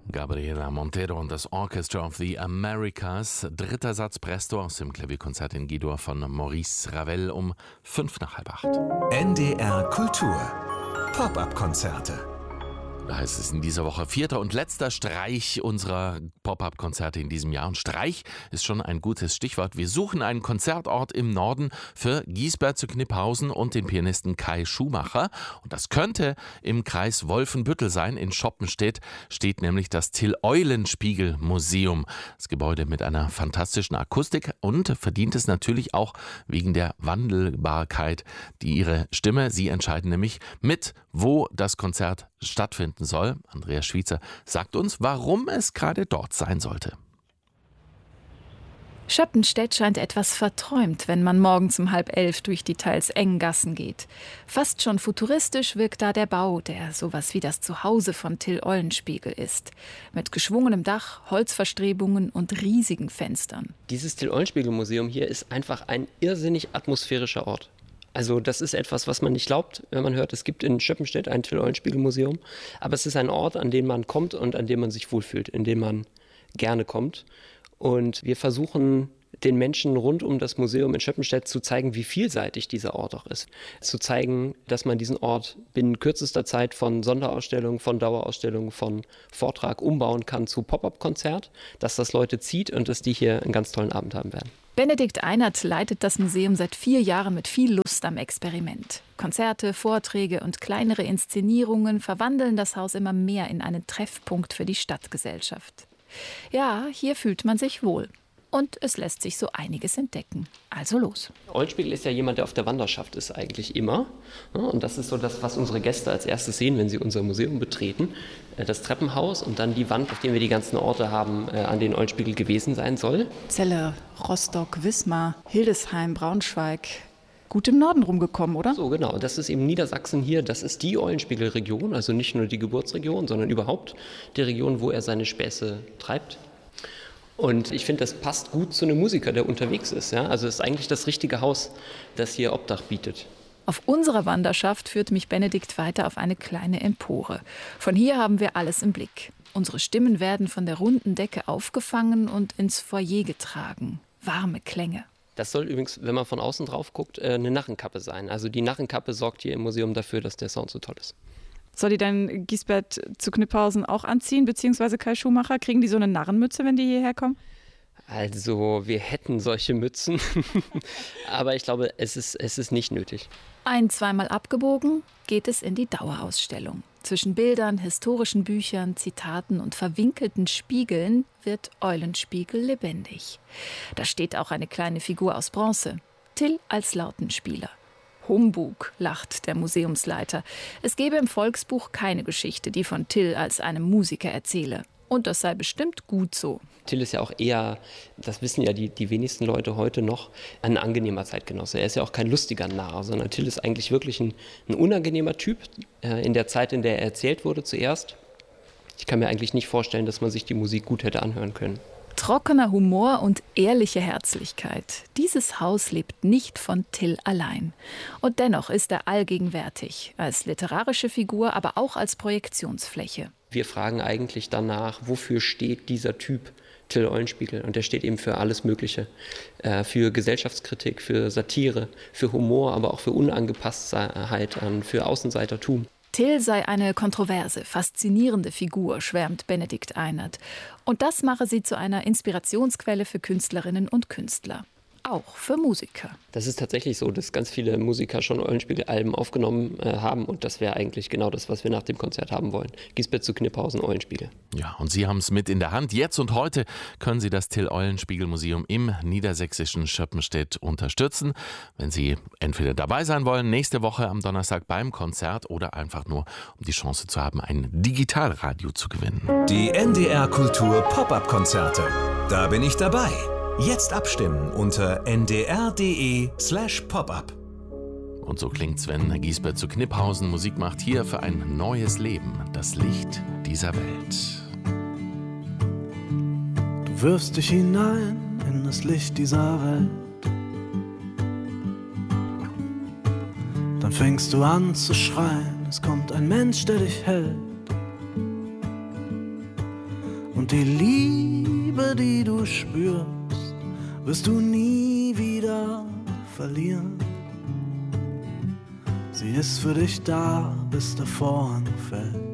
Gabriela Montero und das Orchestra of the Americas. Dritter Satz Presto aus dem Klavierkonzert in G-Dur von Maurice Ravel um 7:55. NDR Kultur. Pop-up-Konzerte. Da heißt es in dieser Woche 4. und letzter Streich unserer Pop-up-Konzerte in diesem Jahr. Und Streich ist schon ein gutes Stichwort. Wir suchen einen Konzertort im Norden für Giesbert zu Kniphausen und den Pianisten Kai Schumacher. Und das könnte im Kreis Wolfenbüttel sein. In Schoppenstedt steht nämlich das Till-Eulenspiegel-Museum. Das Gebäude mit einer fantastischen Akustik und verdient es natürlich auch wegen der Wandelbarkeit, die ihre Stimme, sie entscheiden nämlich mit, wo das Konzert stattfinden soll. Andreas Schwiezer sagt uns, warum es gerade dort sein sollte. Schoppenstedt scheint etwas verträumt, wenn man morgens um 10:30 durch die teils engen Gassen geht. Fast schon futuristisch wirkt da der Bau, der sowas wie das Zuhause von Till Eulenspiegel ist. Mit geschwungenem Dach, Holzverstrebungen und riesigen Fenstern. Dieses Till-Eulenspiegel-Museum hier ist einfach ein irrsinnig atmosphärischer Ort. Also das ist etwas, was man nicht glaubt, wenn man hört, es gibt in Schoppenstedt ein Till-Eulenspiegel-Museum. Aber es ist ein Ort, an den man kommt und an dem man sich wohlfühlt, in dem man gerne kommt. Und wir versuchen den Menschen rund um das Museum in Schoppenstedt zu zeigen, wie vielseitig dieser Ort auch ist. Zu zeigen, dass man diesen Ort binnen kürzester Zeit von Sonderausstellungen, von Dauerausstellungen, von Vortrag umbauen kann zu Pop-up-Konzert, dass das Leute zieht und dass die hier einen ganz tollen Abend haben werden. Benedikt Einert leitet das Museum seit 4 Jahren mit viel Lust am Experiment. Konzerte, Vorträge und kleinere Inszenierungen verwandeln das Haus immer mehr in einen Treffpunkt für die Stadtgesellschaft. Ja, hier fühlt man sich wohl. Und es lässt sich so einiges entdecken. Also los. Eulenspiegel ist ja jemand, der auf der Wanderschaft ist eigentlich immer. Und das ist so das, was unsere Gäste als erstes sehen, wenn sie unser Museum betreten. Das Treppenhaus und dann die Wand, auf der wir die ganzen Orte haben, an denen Eulenspiegel gewesen sein soll. Celle, Rostock, Wismar, Hildesheim, Braunschweig. Gut im Norden rumgekommen, oder? So, genau. Das ist eben Niedersachsen hier. Das ist die Eulenspiegel-Region, also nicht nur die Geburtsregion, sondern überhaupt die Region, wo er seine Späße treibt. Und ich finde, das passt gut zu einem Musiker, der unterwegs ist. Ja? Also es ist eigentlich das richtige Haus, das hier Obdach bietet. Auf unserer Wanderschaft führt mich Benedikt weiter auf eine kleine Empore. Von hier haben wir alles im Blick. Unsere Stimmen werden von der runden Decke aufgefangen und ins Foyer getragen. Warme Klänge. Das soll übrigens, wenn man von außen drauf guckt, eine Narrenkappe sein. Also die Narrenkappe sorgt hier im Museum dafür, dass der Sound so toll ist. Soll die dann Giesbert zu Kniphausen auch anziehen, beziehungsweise Kai Schumacher? Kriegen die so eine Narrenmütze, wenn die hierher kommen? Also wir hätten solche Mützen, aber ich glaube, es ist nicht nötig. 1-2 Mal abgebogen, geht es in die Dauerausstellung. Zwischen Bildern, historischen Büchern, Zitaten und verwinkelten Spiegeln wird Eulenspiegel lebendig. Da steht auch eine kleine Figur aus Bronze, Till als Lautenspieler. Humbug, lacht der Museumsleiter. Es gebe im Volksbuch keine Geschichte, die von Till als einem Musiker erzähle. Und das sei bestimmt gut so. Till ist ja auch eher, das wissen ja die wenigsten Leute heute noch, ein angenehmer Zeitgenosse. Er ist ja auch kein lustiger Narr, sondern Till ist eigentlich wirklich ein unangenehmer Typ in der Zeit, in der er erzählt wurde zuerst. Ich kann mir eigentlich nicht vorstellen, dass man sich die Musik gut hätte anhören können. Trockener Humor und ehrliche Herzlichkeit. Dieses Haus lebt nicht von Till allein. Und dennoch ist er allgegenwärtig, als literarische Figur, aber auch als Projektionsfläche. Wir fragen eigentlich danach, wofür steht dieser Typ Till Eulenspiegel? Und der steht eben für alles Mögliche. Für Gesellschaftskritik, für Satire, für Humor, aber auch für Unangepasstheit, für Außenseitertum. Till sei eine kontroverse, faszinierende Figur, schwärmt Benedikt Einert. Und das mache sie zu einer Inspirationsquelle für Künstlerinnen und Künstler. Auch für Musiker. Das ist tatsächlich so, dass ganz viele Musiker schon Eulenspiegel-Alben aufgenommen haben. Und das wäre eigentlich genau das, was wir nach dem Konzert haben wollen. Giesbert zu Kniphausen, Eulenspiegel. Ja, und Sie haben es mit in der Hand. Jetzt und heute können Sie das Till-Eulenspiegel-Museum im niedersächsischen Schoppenstedt unterstützen. Wenn Sie entweder dabei sein wollen, nächste Woche am Donnerstag beim Konzert oder einfach nur, um die Chance zu haben, ein Digitalradio zu gewinnen. Die NDR Kultur Pop-up-Konzerte. Da bin ich dabei. Jetzt abstimmen unter ndr.de/popup. Und so klingt's, wenn Giesbert zu Kniphausen Musik macht, hier für ein neues Leben, das Licht dieser Welt. Du wirfst dich hinein in das Licht dieser Welt. Dann fängst du an zu schreien, es kommt ein Mensch, der dich hält. Und die Liebe, die du spürst, wirst du nie wieder verlieren. Sie ist für dich da, bis der Vorhang fällt.